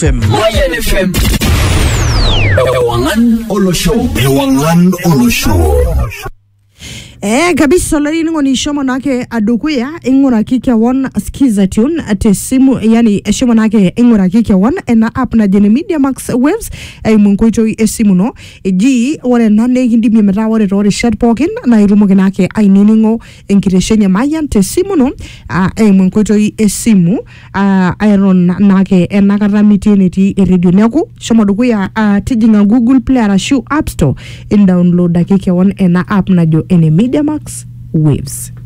Mayan FM. Ewangan Olosho. Kabisa lari ngoni shoma nake adukuya ingura kike won skiza tune ate simu yani shoma nake ingura kike won ena app na jene Media Max Waves munkoito esimu no ji wale nane hindi mimeta wale rori shed pokin na irumo genake ainingo enkireshenya mayan te simu no munkoito esimu iron nake enakata mitineti radio neku shoma dukuya tijinga Google Play arashu App Store in download kike won ena app na jo ene Media Max Waves.